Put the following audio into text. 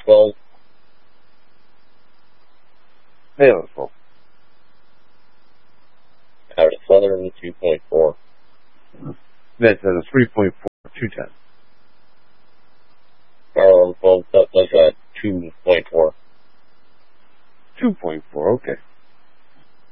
12. Maryland 12. Out of Southern, 2.4. That's at a 3.4, 210. Maryland 12, that's at 2.4. 2.4, okay.